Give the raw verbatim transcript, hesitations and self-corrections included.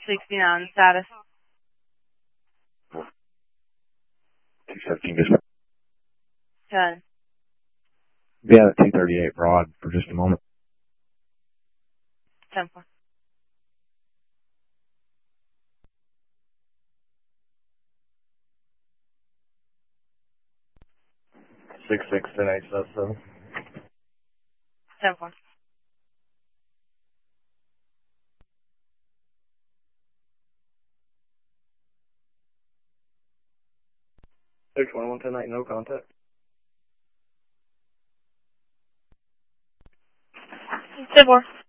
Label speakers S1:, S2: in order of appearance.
S1: sixty-nine status.
S2: two seventeen dispatch.
S1: ten.
S2: Yeah, two thirty-eight broad for just a moment.
S1: ten four.
S2: six six ten eight seven seven.
S1: ten four.
S2: six one one ten eight, no contact.
S1: ten four.